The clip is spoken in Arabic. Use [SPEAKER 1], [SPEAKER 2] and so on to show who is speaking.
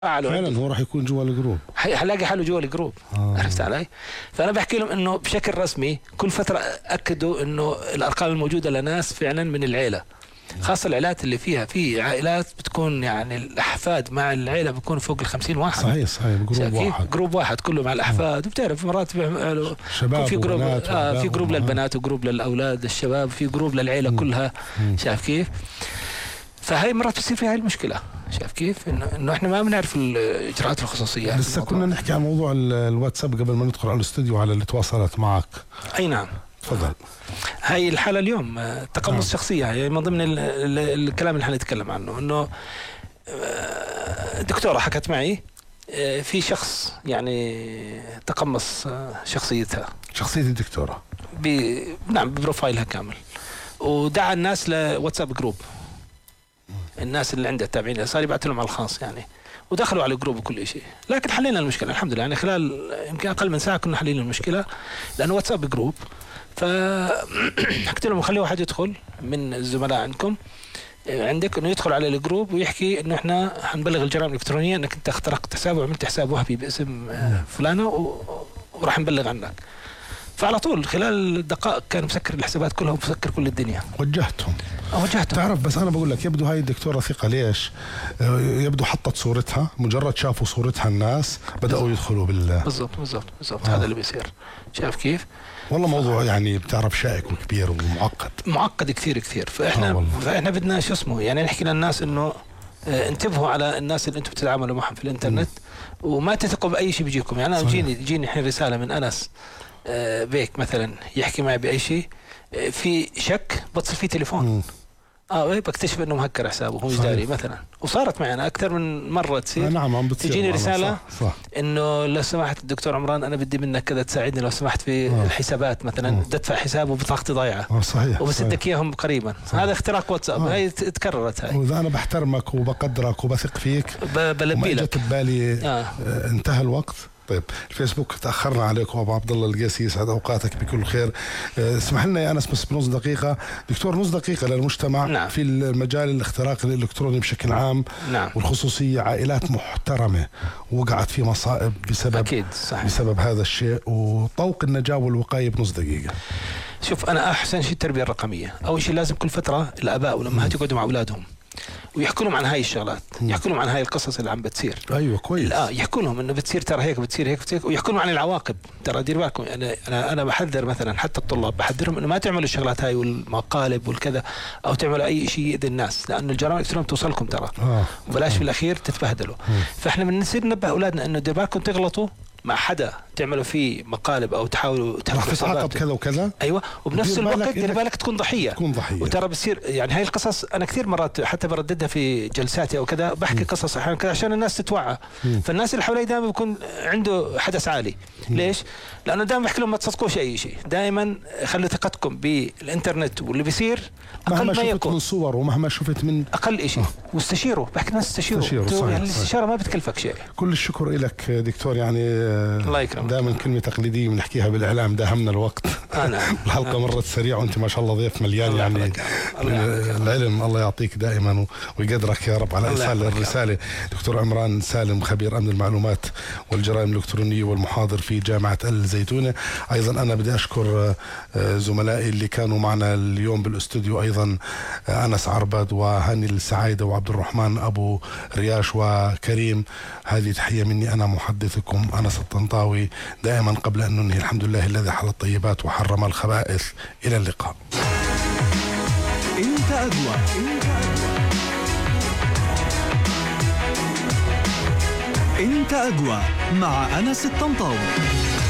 [SPEAKER 1] فعلا هو راح يكون جوا الجروب،
[SPEAKER 2] هلاقي حاله جوا الجروب. عرفت علي؟ فانا بحكي لهم انه بشكل رسمي كل فتره اكدوا انه الارقام الموجوده لناس فعلا من العيله، خاصه العائلات اللي فيها، في عائلات بتكون يعني الاحفاد مع العيله بيكون فوق ال50 واحد.
[SPEAKER 1] صحيح جروب واحد،
[SPEAKER 2] جروب واحد كله مع الاحفاد. وبتعرف مرات بيعملوا
[SPEAKER 1] شباب
[SPEAKER 2] في جروب،
[SPEAKER 1] وبنات
[SPEAKER 2] في جروب للبنات وجروب للاولاد الشباب، في جروب للعيله كلها. شايف كيف؟ فهي مرات بتصير فيها هاي المشكله. شايف كيف؟ انه احنا ما بنعرف الاجراءات الخصوصيه.
[SPEAKER 1] لسه كنا نحكي عن موضوع الواتساب قبل ما ندخل على الاستوديو، على اللي تواصلت معك.
[SPEAKER 2] اي نعم،
[SPEAKER 1] تفضل.
[SPEAKER 2] هاي الحاله اليوم تقمص شخصيه، يعني من ضمن الكلام اللي حنتكلم عنه، انه دكتوره حكت معي في شخص يعني تقمص شخصيتها،
[SPEAKER 1] شخصيه الدكتوره
[SPEAKER 2] نعم ببروفايلها كامل، ودعا الناس لواتساب جروب، الناس اللي عندها تابعين صار يبعث لهم على الخاص يعني، ودخلوا على الجروب وكل شيء. لكن حلينا المشكله الحمد لله، يعني خلال يمكن اقل من ساعه كنا حلينا المشكله، لانه واتساب جروب. فحكيت لهم خلي واحد يدخل من الزملاء عندك انه يدخل على الجروب ويحكي انه احنا حنبلغ الجرائم الالكترونيه انك انت اخترقت حساب وعملت حساب وهمي باسم فلانه وراح نبلغ عنك. فعلى طول خلال دقائق كان مسكر الحسابات كلها ومسكر كل الدنيا.
[SPEAKER 1] وجهتهم.
[SPEAKER 2] تعرف،
[SPEAKER 1] بس انا بقول لك يبدو هاي الدكتوره ثقه. ليش؟ يبدو حطت صورتها، مجرد شافوا صورتها الناس بداوا يدخلوا
[SPEAKER 2] بالضبط. هذا اللي بيصير. شايف كيف؟
[SPEAKER 1] والله موضوع يعني بتعرف شائك وكبير
[SPEAKER 2] معقد كثير. فاحنا بدنا شو اسمه يعني نحكي للناس انه انتبهوا على الناس اللي انتم بتتعاملوا معهم في الانترنت، وما تثقوا باي شيء بيجيكم. يعني انا يجيني الحين رساله من انس بيك مثلا يحكي معي باي شيء، في شك بتصل فيه تليفون، بكتشف انه مهكر حسابه وهو مش داري مثلا. وصارت معي انا اكثر من مره تصير.
[SPEAKER 1] نعم،
[SPEAKER 2] تجيني رساله صح. انه لو سمحت دكتور عمران انا بدي منك كذا تساعدني لو سمحت في الحسابات مثلا، بدفع حسابه وبطاقتي ضايعه.
[SPEAKER 1] صحيح.
[SPEAKER 2] وبسدك اياهم قريبا. هذا اختراق واتساب. هي تكررت هاي.
[SPEAKER 1] واذا انا بحترمك وبقدرك وبثق فيك
[SPEAKER 2] بلبي لك.
[SPEAKER 1] جت ببالي انتهى الوقت. طيب الفيسبوك تأخرنا عليكم أبو عبد الله القيسي، يسعد أوقاتك بكل خير. اسمح لنا يا أنس بس بنص دقيقة دكتور، نص دقيقة للمجتمع.
[SPEAKER 2] نعم.
[SPEAKER 1] في المجال الاختراق الإلكتروني بشكل عام.
[SPEAKER 2] نعم.
[SPEAKER 1] والخصوصية، عائلات محترمة وقعت في مصائب بسبب هذا الشيء، وطوق النجاة والوقاية بنص دقيقة.
[SPEAKER 2] شوف أنا أحسن شيء التربية الرقمية. أول شيء لازم كل فترة الآباء والأمهات يقعدوا مع أولادهم ويحكوا لهم عن هاي الشغلات، يحكوا لهم عن هاي القصص اللي عم بتصير.
[SPEAKER 1] ايوه كويس.
[SPEAKER 2] يحكوا لهم انه بتصير ترى هيك، بتصير هيك، ويحكوا لهم عن العواقب. ترى دير بالكم، انا بحذر مثلا حتى الطلاب، بحذرهم انه ما تعملوا الشغلات هاي والمقالب والكذا، او تعملوا اي شيء يؤذي الناس، لانه الجرائم الالكترونيه توصلكم ترى. وبلاش في الاخير تتبهدلوا. فاحنا بنصير ننبه اولادنا انه دير بالكم تغلطوا مع حدا تعملوا فيه مقالب او تحاولوا
[SPEAKER 1] تتعاقب كذا وكذا.
[SPEAKER 2] ايوه، وبنفس الوقت دير بالك تكون ضحيه. وترى بصير يعني هاي القصص انا كثير مرات حتى برددها في جلساتي او كذا، بحكي قصص احيانا كذا عشان الناس تتوعى. فالناس اللي حوالي دائما بيكون عنده حدث عالي. ليش؟ لانه دائما بحكي لهم ما تصدقوش اي شيء، دائما خلوا ثقتكم بالانترنت واللي بيصير اقل ما يكون،
[SPEAKER 1] شفت من صور ومهما شفت من
[SPEAKER 2] اقل شيء. واستشيروا، بحكي الناس استشيروا. يعني الاستشاره ما بتكلفك شيء.
[SPEAKER 1] كل الشكر لك دكتور. يعني
[SPEAKER 2] الله يكرمك.
[SPEAKER 1] دائما كلمه تقليديه بنحكيها بالاعلام، داهمنا الوقت. الحلقه مرت سريع وانت ما شاء الله ضيف مليان يعني العلم. الله يعطيك دائما ويقدرك يا رب على ايصال الرساله. دكتور عمران سالم، خبير امن المعلومات والجرائم الالكترونيه والمحاضر في جامعه الزيتونه. ايضا انا بدي اشكر زملائي اللي كانوا معنا اليوم بالاستوديو، ايضا انس عربد وهاني السعايده وعبد الرحمن ابو رياش وكريم. هذه تحيه مني انا محدثكم انس الطنطاوي. دائما قبل ان ننهي، الحمد لله الذي حل الطيبات وحرم الخبائث. الى اللقاء.
[SPEAKER 3] انت أقوى. انت أقوى مع أنس الطنطاوي.